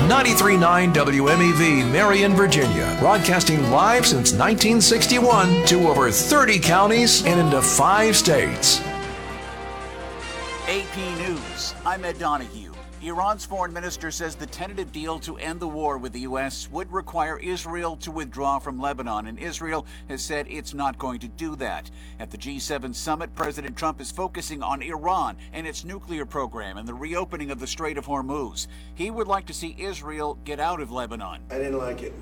93.9 WMEV, Marion, Virginia. Broadcasting live since 1961 to over 30 counties and into 5 states. AP News, I'm Ed Donahue. Iran's foreign minister says the tentative deal to end the war with the U.S. would require Israel to withdraw from Lebanon, and Israel has said it's not going to do that. At the G7 summit, President Trump is focusing on Iran and its nuclear program and the reopening of the Strait of Hormuz. He would like to see Israel get out of Lebanon. I didn't like it.